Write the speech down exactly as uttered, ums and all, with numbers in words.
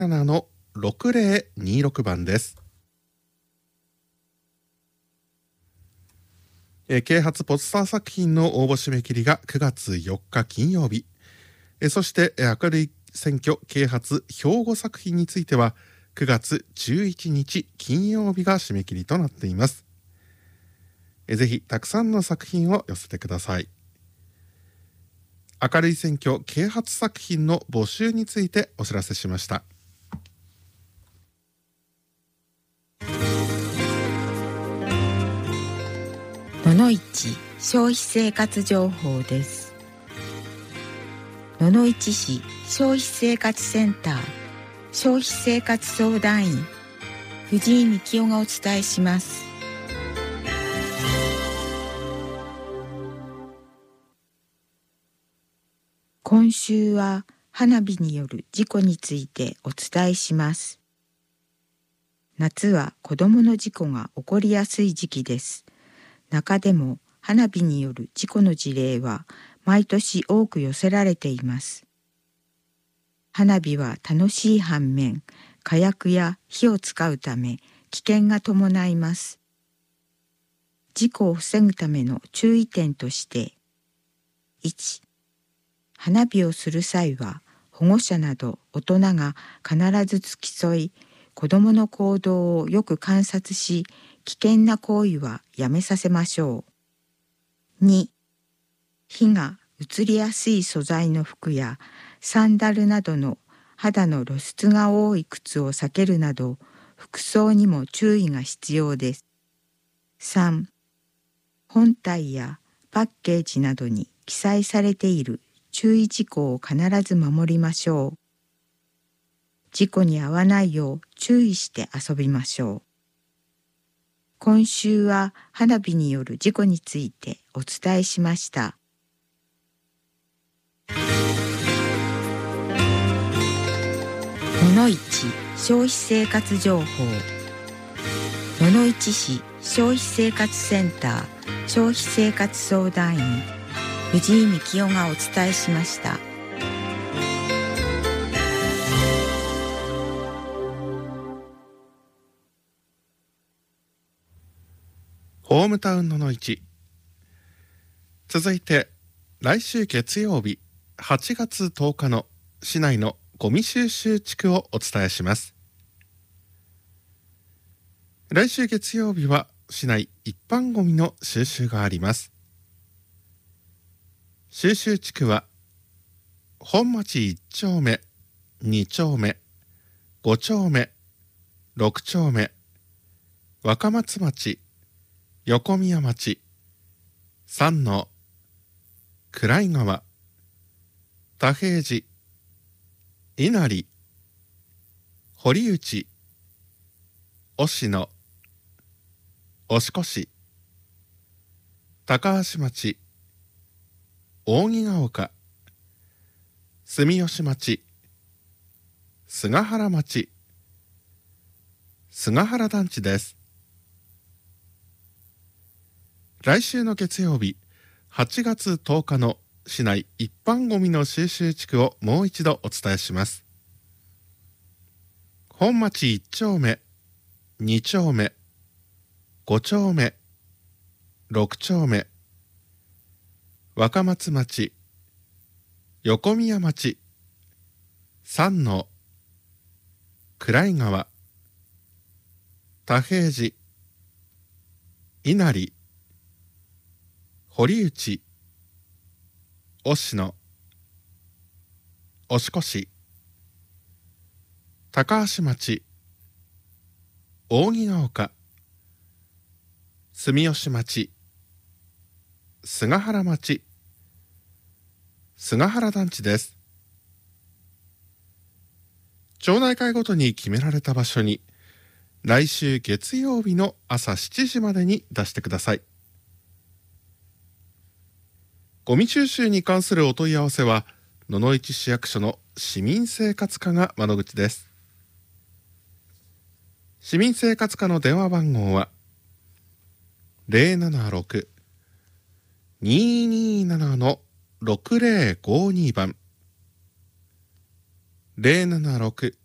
ななのろくぜろにろくばんです。えー、啓発ポスター作品の応募締め切りがくがつよっか金曜日、えー、そして、えー、明るい選挙啓発標語作品についてはくがつじゅういちにち金曜日が締め切りとなっています。えー、ぜひたくさんの作品を寄せてください。明るい選挙啓発作品の募集についてお知らせしました。 野々市消費生活情報です。野々市市消費生活センター消費生活相談員藤井幹夫がお伝えします。今週は花火による事故についてお伝えします。夏は子どもの事故が起こりやすい時期です。中でも花火による事故の事例は毎年多く寄せられています。花火は楽しい反面、火薬や火を使うため危険が伴います。事故を防ぐための注意点として、いち、花火をする際は保護者など大人が必ず付き添い、子どもの行動をよく観察し、危険な行為はやめさせましょう。に、火が移りやすい素材の服やサンダルなどの肌の露出が多い靴を避けるなど、服装にも注意が必要です。さん、本体やパッケージなどに記載されている注意事項を必ず守りましょう。事故に遭わないよう注意して遊びましょう。今週は花火による事故についてお伝えしました。野々市消費生活情報。野々市市消費生活センター消費生活相談員藤井幹夫がお伝えしました。 ホームタウン野々市。続いて来週月曜日はちがつとおかの市内のゴミ収集地区をお伝えします。来週月曜日は市内一般ゴミの収集があります。収集地区は本町いっちょうめ、にちょうめ、ごちょうめ、ろくちょうめ、若松町、横宮町、山王、暗井川、田平寺、稲荷、堀内、忍野、押越、高橋町、扇ヶ丘、住吉町、菅原町、菅原団地です。来週の月曜日はちがつとおかの市内一般ゴミの収集地区をもう一度お伝えします。本町いっちょうめ、にちょうめ、ごちょうめ、ろくちょうめ、若松町、横宮町、山王、暗井川、田平寺、稲荷、堀内、忍野、押越、高橋町、扇ヶ丘、住吉町、菅原町、菅原団地です。町内会ごとに決められた場所に来週月曜日の朝しちじまでに出してください。ゴミ収集に関するお問い合わせは野々市市役所の市民生活課が窓口です。市民生活課の電話番号は ゼロななろく にーにーなな のろくぜろごに 番ゼロななろく